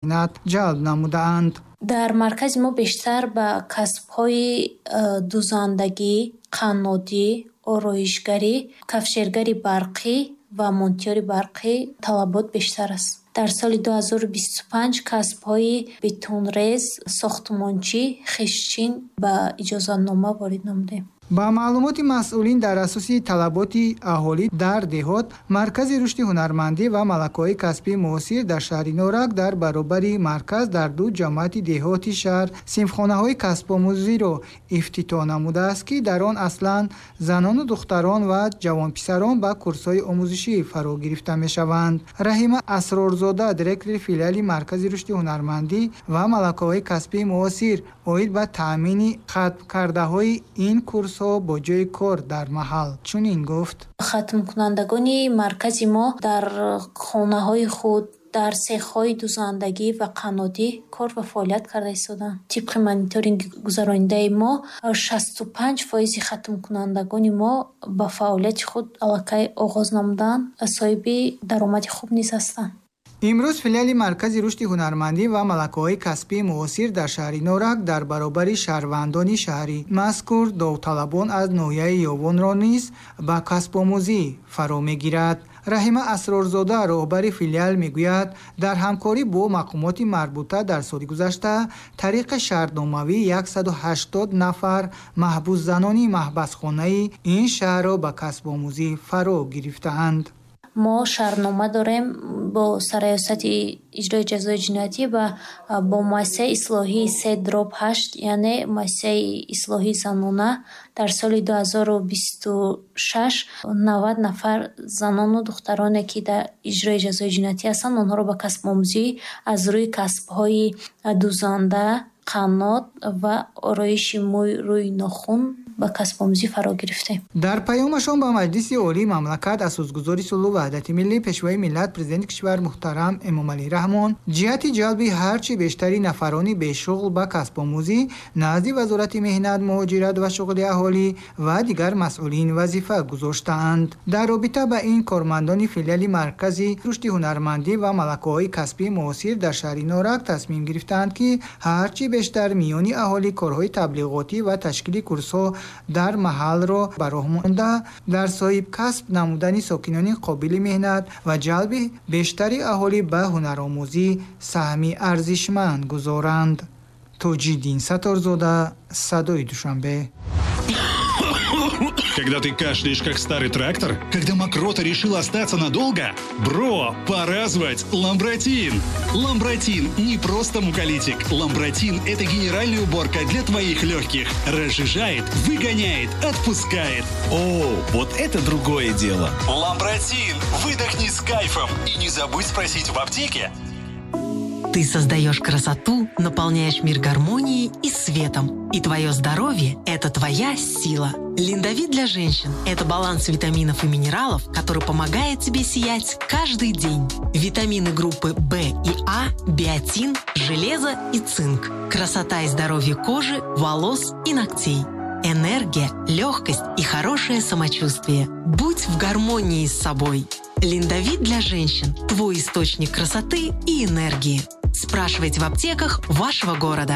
ҷалб намудаанд. дар маркази мо бештар ба касбҳои дузандагӣ, қаннодӣ, ороишгарӣ, кафшергари барқӣ ва монтёри барқӣ талабот бештар аст. дар соли 2025 касбҳои бетонрез, сохтмончӣ, хишчин ба иҷозатнома ворид намудем. ба маълумоти масъулин дар асоси талаботи аҳолӣ дар деҳот, маркази рушди ҳунармандӣ ва малакаҳои касбии муосир дар шаҳри Норак дар баробари марказ дар ду ҷамъияти деҳоти шаҳр синфхонаҳои касбомӯзиро ифтитоҳ намудааст, ки дар он аслан занону духтарон ва ҷавонписарон ба курсҳои омӯзишӣ фаро гирифта мешаванд. Раҳима Асрорзода, директори филиали маркази рушди ҳунармандӣ ва малакаҳои касбии муосир, оид ба таъмини хатмкардаҳои ин курс бо ҷои кор дар маҳал чунин гуфт: хатмкунандагони маркази мо дар хонаҳои худ, дар сехҳои дузандагӣ ва қаннодӣ кор ва фаъолият карда истоданд. тибқи мониторинги гузаронидаи мо 65% хатмкунандагони мо ба фаъолияти худ аллакай оғоз намуданд ва соҳиби даромади хуб низ ҳастанд. имрӯз филиали маркази рушди ҳунармандӣ ва малакаҳои касбии муосир дар шаҳри Норак дар баробари шаҳрвандони шаҳри мазкур довталабон аз ноҳияи ёвонро низ ба касбомӯзӣ фаро мегирад. Раҳима Асрорзода, роҳбари филиал, мегӯяд, дар ҳамкорӣ бо мақомоти марбута дар соли гузашта тариқи шартномавӣ 180 нафар маҳбусзанони маҳбасхонаи ин шаҳрро ба касбомӯзӣ фаро гирифтаанд. мо шаҳрнома дорем бо сараёсати иҷрои ҷазои ҷиноятӣ ва бо муассисаи ислоҳии 3/8, яъне муассисаи ислоҳии занона, дар соли 2026 90 нафар занону духтароне ки дар иҷрои ҷазои ҷиноятӣ ҳастанд, онҳоро ба касбомӯзӣ аз рӯи касбҳои дузанда, қаннод ва ороиши мӯй рӯи нохун ба касбомӯзӣ фаро гирифтем. дар паёмашон ба Маҷлиси олии мамлакат, асосгузори сулҳу ваҳдати миллӣ, пешвои миллат, президенти кишвар муҳтарам Эмомалӣ Раҳмон ҷиҳати ҷалби ҳарчи бештари нафарони бешуғл ба касбомӯзӣ назди Вазорати меҳнат, муҳоҷират ва шуғли аҳолӣ ва дигар масъулин вазифа гузоштаанд. дар робита ба ин, кормандони филиали маркази рушди ҳунармандӣ ва малакаҳои касбии муосир дар шаҳри Норак тасмим гирифтанд, ки ҳарчи бештар миёни аҳолӣ корҳои таблиғотӣ ва ташкили курсҳо дар маҳалро ба роҳ монда, дар соҳибкасб намудани сокинони қобили меҳнат ва ҷалби бештари аҳолӣ ба ҳунаромӯзӣ саҳми арзишманд гузоранд. Тоҷиддин Сатторзода, Садои Душанбе. Когда ты кашляешь, как старый трактор? Когда мокрота решила остаться надолго? Бро, пора звать Ламбротин! Ламбротин не просто муколитик. Ламбротин – это генеральная уборка для твоих легких. Разжижает, выгоняет, отпускает. О, вот это другое дело. Ламбротин! Выдохни с кайфом! И не забудь спросить в аптеке. Ты создаешь красоту, наполняешь мир гармонией и светом. И твое здоровье – это твоя сила. Линдавит для женщин – это баланс витаминов и минералов, который помогает тебе сиять каждый день. Витамины группы В и А, биотин, железо и цинк. Красота и здоровье кожи, волос и ногтей. Энергия, легкость и хорошее самочувствие. Будь в гармонии с собой. Линдавит для женщин – твой источник красоты и энергии. Спрашивайте в аптеках вашего города.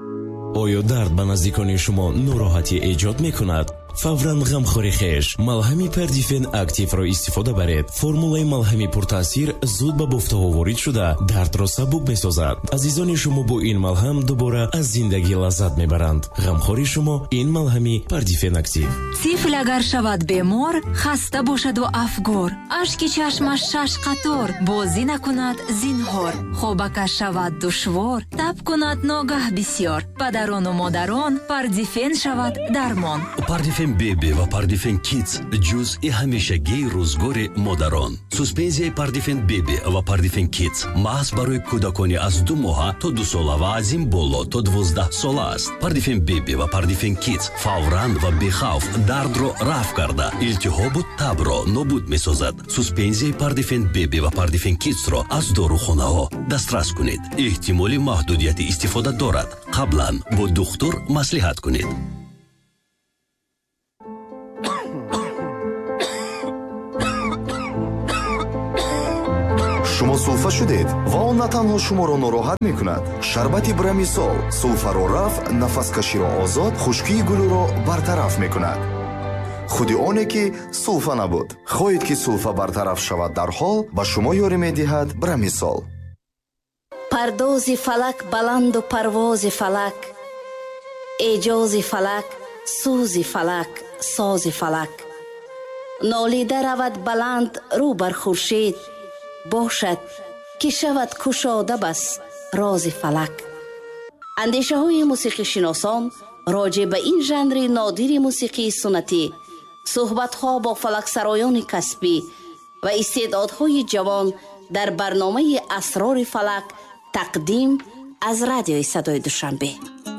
оё дард ба наздикони шумо нороҳатӣ эҷод мекунад? фавран ғамхори хеш малҳами Perdifen активро истифода баред. формулаи малҳами пуртаъсир зуд ба буфтаҳо ворид шуда дардро сабук месозад. азизони шумо бо ин малҳам дубора аз зиндагӣ лаззат мебаранд. ғамхори шумо ин малҳами Perdifen актив. тифл агар шавад бемор, хаста бошаду афгор, ашки чашмаш шаш қатор, бозӣ накунад зинҳор, хобакаш шавад душвор, таб кунад ногаҳ бисёр, падарону модарон Perdifen шавад дармон. Perdifen Baby ва Perdifen Kids ҷузъи ҳамешагии рӯзгори модарон. Суспензияи Perdifen Baby ва Perdifen Kids маҳз барои кӯдакони аз 2 моҳа то 2 сола ва аз ин боло то 12 сола аст. Perdifen Baby ва Perdifen Kids фавран ва бехавф дардро рафъ карда, илтиҳобу табро нобуд месозад. Суспензияи Perdifen Baby ва Perdifen Kidsро аз дорухонаҳо дастрас кунед. эҳтимоли маҳдудияти истифода дорад. қаблан бо духтур маслиҳат кунед. шумо сулфа шудед ва он на танҳо шуморо нороҳат мекунад. шарбати брамисол сулфаро рафъ, нафаскаширо озод, хушкии гулӯро бартараф мекунад. худи оне ки сулфа набуд. хоҳед ки сулфа бартараф шавад дарҳол, ба шумо ёрӣ медиҳад брамисол. пардози фалак баланду парвози фалак, эҷози фалак, сӯзи фалак, сози фалак. нолида равад баланд рӯ бар хуршед, бошад ки шавад кушода бас рози фалак. андешаҳои мусиқишиносон роҷеъ ба ин жанри нодири мусиқии суннатӣ, суҳбатҳо бо фалаксароёни касбӣ ва истеъдодҳои ҷавон дар барномаи асрори фалак тақдим аз радиои садои душанбе.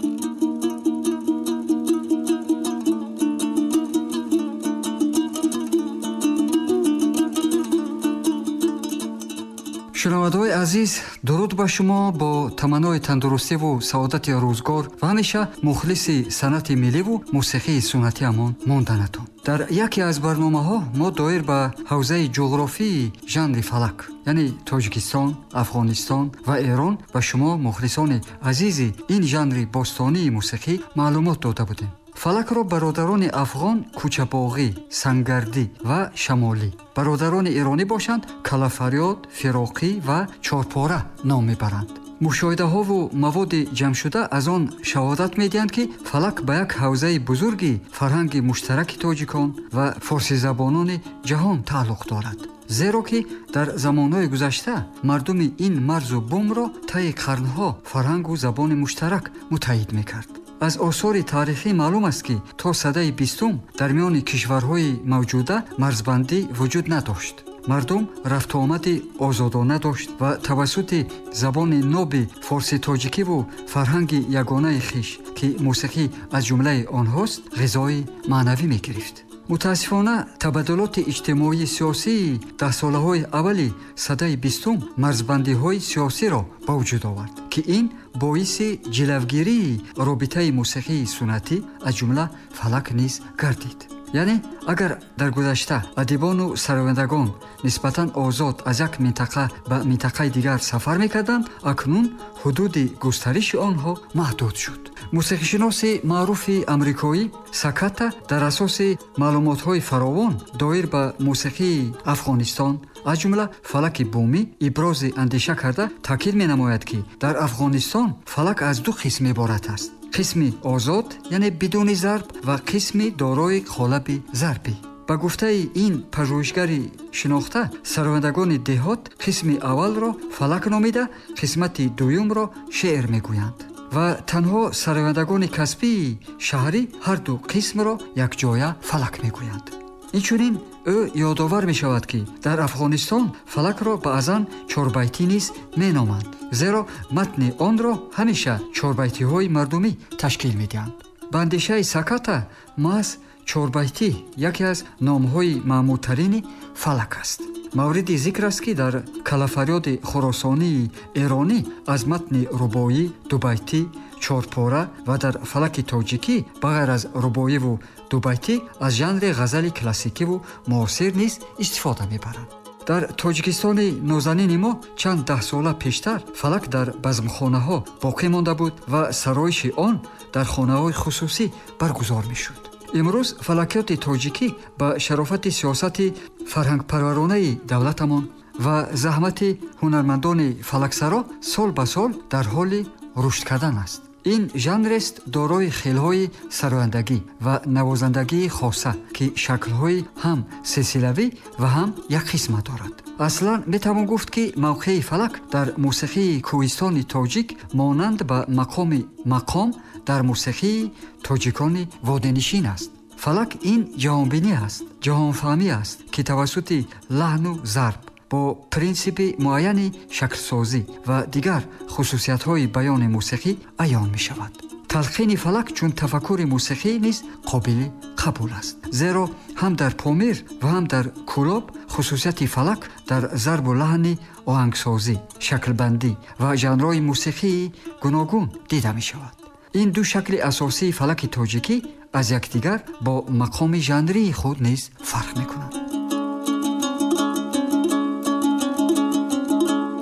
шунавандаҳои азиз, дуруд ба шумо. бо таманнои тандурустиву саодати рӯзгор ва ҳамеша мухлиси санъати милливу мусиқии суннатиамон монданатон. дар яке аз барномаҳо мо доир ба ҳавзаи ҷуғрофии жанри фалак, яъне тоҷикистон, афғонистон ва эрон ба шумо мухлисони азизи ин жанри бостонии мусиқӣ маълумот дода будем. фалакро бародарони афғон кӯчабоғӣ, сангардӣ ва шамолӣ, бародарони эронӣ бошанд калафарёд, фироқӣ ва чорпора ном мебаранд. мушоҳидаҳову маводи ҷамъшуда аз он шаҳодат медиҳанд ки фалак ба як ҳавзаи бузурги фарҳанги муштараки тоҷикон ва форсизабонони ҷаҳон тааллуқ дорад. зеро ки дар замонҳои гузашта мардуми ин марзу бумро таи қарнҳо фарҳангу забони муштарак муттаҳид мекард. аз осори таърихӣ маълум аст ки то садаи 20 дар миёни кишварҳои мавҷуда марзбандӣ вуҷуд надошт. мардум рафтуомади озодона дошт ва тавассути забони ноби форситоҷикиву фарҳанги ягонаи хиш ки мусиқӣ аз ҷумлаи онҳост ғизои маънавӣ мегирифт. мутаассифона табаддулоти иҷтимоии сиёсии даҳсолаҳои аввали садаи 20 марзбандиҳои сиёсиро ба вуҷуд овард ки ин боиси ҷилавгирии робитаи мусиқии суннатӣ аз ҷумла фалак низ гардид. яъне агар дар гузашта адибону сарояндагон нисбатан озод аз як минтақа ба минтақаи дигар сафар мекарданд, акнун ҳудуди густариши онҳо маҳдуд шуд. мусиқишиноси маъруфи амрикоӣ Саката дар асоси маълумотҳои фаровон доир ба мусиқии Афғонистон аз ҷумла фалаки бумӣ ибрози андеша карда таъкид менамояд ки дар Афғонистон фалак аз ду қисм иборат аст: қисми озод, яъне бидуни зарб, ва қисми дорои қолаби зарбӣ. ба гуфтаи ин пажӯҳишгари шинохта, сарояндагони деҳот қисми аввалро фалак номида, қисмати дуюмро шеър мегӯянд ва танҳо сарояндагони касбии шаҳрӣ ҳарду қисмро якҷоя фалак мегӯянд. инчунин ӯ ёдовар мешавад ки дар Афғонистон фалакро баъзан чорбайтӣ низ меноманд, зеро матни онро ҳамеша чорбайтиҳои мардумӣ ташкил медиҳанд. ба андешаи Саката маҳз чорбайтӣ яке аз номҳои маъмултарини фалак аст. мавриди зикр аст ки дар калафарёди хуросонии эронӣ аз матни рубоӣ, дубайтӣ, чорпора ва дар фалаки тоҷикӣ ба ғайр аз рубоиву дубайтӣ аз жанри ғазали классикиву муосир низ истифода мебаранд. дар тоҷикистони нозанини мо чанд даҳсола пештар фалак дар базмхонаҳо боқӣ монда буд ва сароиши он дар хонаҳои хусусӣ баргузор мешуд. имрӯз фалакиёти тоҷикӣ ба шарофати сиёсати фарҳангпарваронаи давлатамон ва заҳмати ҳунармандони фалаксаро сол ба сол дар ҳоли рушд кардан аст. ин жанрест дорои хелҳои сарояндагӣ ва навозандагии хоса ки шаклҳои ҳам силсилавӣ ва ҳам якқисма дорад. аслан метавон гуфт ки мавқеи фалак дар мусиқии кӯҳистони тоҷик монанд ба мақоми мақом дар мусиқии тоҷикони водинишин аст. фалак ин ҷаҳонбинӣ аст, ҷаҳонфаҳмӣ аст ки тавассути лаҳну зарб бо принсипи муайяни шаклсозӣ ва дигар хусусиятҳои баёни мусиқӣ аён мешавад. талқини фалак чун тафаккури мусиқӣ низ қобили қабул аст, зеро ҳам дар помир ва ҳам дар кӯлоб хусусияти фалак дар зарбу лаҳни оҳангсозӣ, шаклбандӣ ва жанрҳои мусиқии гуногун дида мешавад. ин ду шакли асосии фалаки тоҷикӣ аз якдигар бо мақоми жанрии худ низ фарқ мекунанд.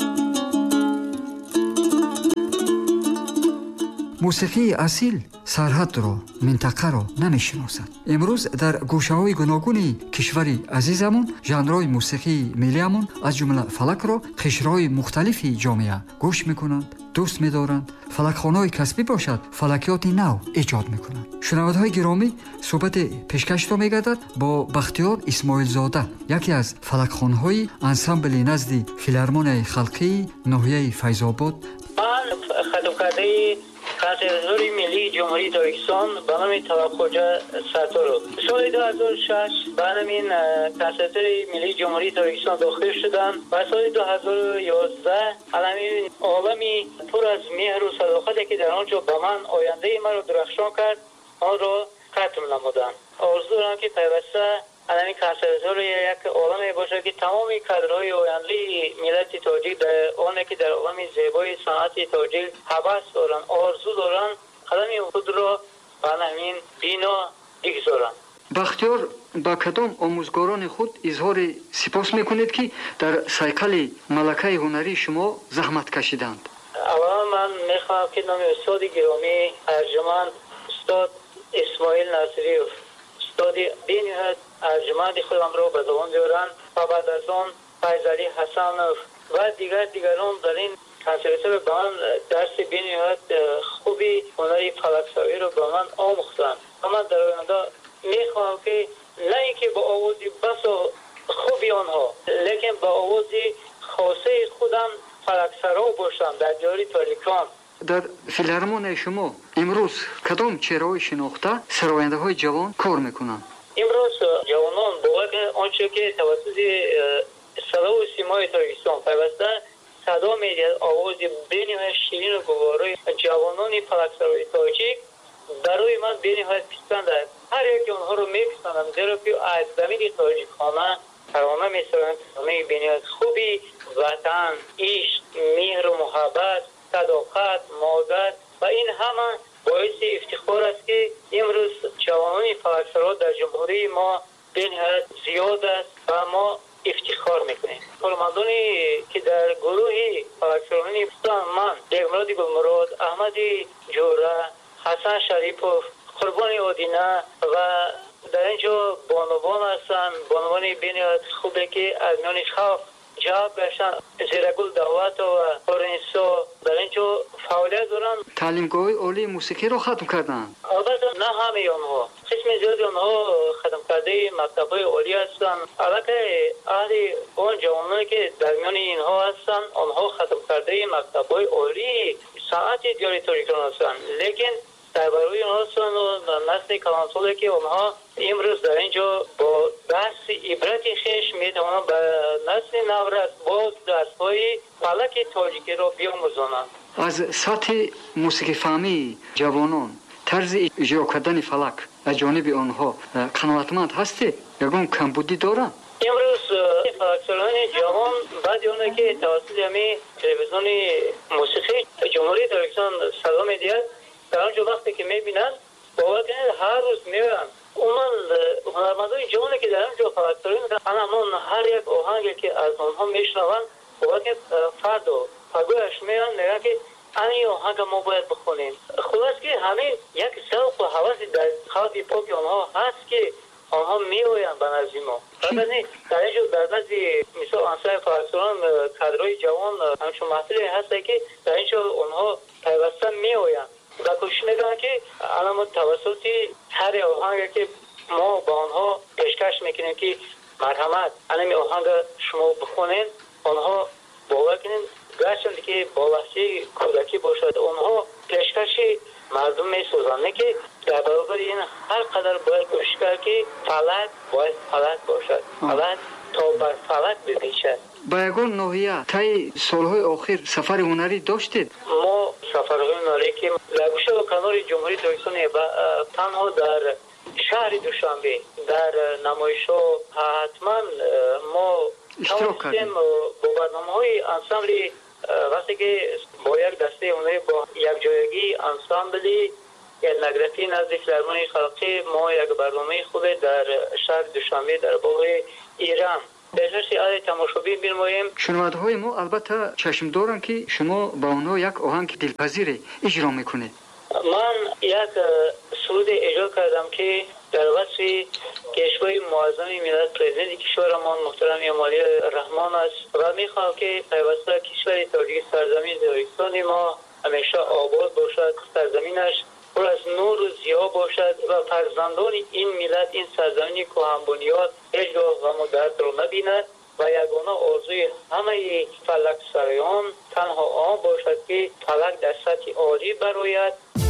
موسیقی اصیل سرحد رو، منطقه رو نمیشناسد. امروز در گوشه‌های گوناگون کشوری عزیزمون ژانرهای موسیقی ملیمون از جمله فلک رو قشرهای مختلفی جامعه گوش میکنند، دوست می‌دارند. فلکخوان‌های کسبی باشد، فلکیات نو ایجاد می‌کنند. شنونده‌های گرامی، صحبت پیشکش را می‌گردد با بختیار اسماعیل زاده، یکی از فلکخوان‌های انسامبل نزد فیلارمونیای خلقی ناحیه فیض‌آباد. من خطاب‌کرده کنسرواتوار ملی جمهوری تاجیکستان به نام طلبخواجه ستارو سال 2006 به همین کنسرواتوار ملی جمهوری تاجیکستان داخل شدم و سال 2011 همین عالمی پر از مهر و صداقتی که در آنجا به من آینده من را درخشان کرد آن را ختم نمودم. آرزو دارم که پیوسته همین کنسرواتوار یک عالمی باشد که تمام کادرهای آینده ملت تاجیک در آنه که در عالم زیبای صنعت تاجیک هوس دارند، آرزو دارند، قدم خود را به همین بینا بگذارند. بختیار با کدام آموزگاران خود اظهار سپاس میکنید که در سایکل ملکه هنری شما زحمت کشیدند؟ اولا من میخواهم که نام استاد گرامی ارجمند استاد اسماعیل ناصریوف، استاد بینهایت ارجمند خودم را به زبان بیارند و بعد از آن فیضعلی حسنوف و دیگران در این کنسرواتوار به من درس بینهایت خوبی هنری فلکسازی را به من آموختند و من در آینده میخواهم که نه اینکه با آوازی بس و خوبی آنها لیکن با آوازی خاصه خودم فلکسرا باشم در جاری تاریکان. در فیلارمونیای شما امروز کدام چهره‌های شناخته سراینده های جوان کار میکنند؟ امروز جوانان با آنچه که توسط صدا و سیمای تاجیکستان پیوسته صدا میدهد، آواز بینهایت شیرین و گوارای جوانان فلکسرای تاجیک برای من بینهایت پسند است. هر یک آنها رو میپسندم زیرا که از زمین تاجیکانه ترانه میسازند، ترانه بینهایت خوبی، وطن، عشق، مهر و محبت، صداقت، مادر و این همه باعث افتخار است که امروز جوانان فلکسرا در جمهوری ما بینهایت زیاد است و ما افتخار میکنیم. کارمندانی که در گروه فلکسرانی من بیگمراد گلمراد، احمد جوره، حسن شریپوف، قربان آدینه و در اینجا بانوان هستند، بانوان بینهایت خوبه که از میان خوف جواب گشتن، زیرگل دعوت و پرنسا در اینجا فعالیت دارن. تعلیمگاه عالی موسیقی رو ختم کردن؟ البته نه همه آنها، قسم زیادی آنها ختم کرده مکتب‌های عالی هستند. البته اهل آن جوانانی که در میان اینها هستند آنها ختم کرده مکتب‌های عالی صنعت دیاری تاجیکستان هستند، لیکن در برای آنها هستند و نسل کلانسالی که آنها امروز در اینجا با درس عبرت خیش میتوانند به نسل نورس باز درس‌های فلک تاجیکی را بیاموزانند. از سطح موسیقی فهمی جوانان طرز اجرا کردن فلک از جانب آنها قناعتمند هستی؟ یگان کمبودی دارند؟ امروز فلکسران جوان بعد اونه که توسط همین تلویزیون موسیقی جمهوری تاجیکستان صدا میدهد در آنجا وقتی که میبینند باور کنید هر روز میبرند اونان هنرمندان جوانی که در آنجا فلکسرانی میکنند همون هر یک آهنگی که از آنها میشنوند باور کنید فردا پگویش میرن میگن که این آهنگ ما باید بخونیم. خلاص که همین یک ذوق و هوس در خلق پاک آنها هست که آنها میآیند به نزد ما. در اینجا در نزد مثال انصار فلکسران کادرهای جوان همچون محفلی هست که در اینجا آنها پیوسته میآیند و کوشش میکنند که الان توسط هر آهنگی که ما با آنها پیشکش میکنیم که مرحمت این آهنگ شما بخونین، آنها باور کنین گرچند که با لحظه کودکی باشد آنها پیشکش مردم میسازند که در برابر این هر قدر باید کوشش کرد که فلک باید فلک باشد، فلک تا بر فلک بپیچد. با یگان ناحیه طی سالهای آخر سفر هنری داشتید؟ ما سفرهای هنری که در گوشه و کنار جمهوری تاجیکستان تنها در شهر دوشنبه در نمایش‌ها حتما ما اشتراک کردیم با برنامه‌های انسامبلی وقتی که با یک دسته هنری با یک جایگی انسامبلی etnografi نزد فیلارمونی خلقی ما یک برنامه خوبه در شهر دوشنبه در باغ ایران بهش علی تماشابین می‌نماییم. شنونده‌های ما البته چشم دارن که شما با اونها یک آهنگ دلپذیر اجرا میکنید. من یک سرود اجرا کردم که در وصف کشور معظم ملت پرزیدنت کشورمان محترم امامعلی رحمان است و میخوام که پیوسته کشور تاجیک سرزمین زاریستان ما همیشه آباد باشد، سرزمینش پر از نور و ضیا باشد و فرزندان این ملت این سرزمین کهن بنیاد هیچگاه غم و درد را نبیند و یگانه آرزوی همه فلک سرایان تنها آن باشد که فلک در سطح عالی برآید